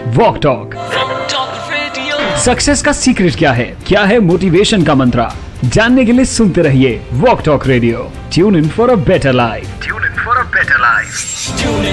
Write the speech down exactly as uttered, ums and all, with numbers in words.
Walk talk. Success का secret क्या है, क्या है मोटिवेशन का मंत्रा, जानने के लिए सुनते रहिए walk talk radio. Tune in for a better life. Tune in for a better life.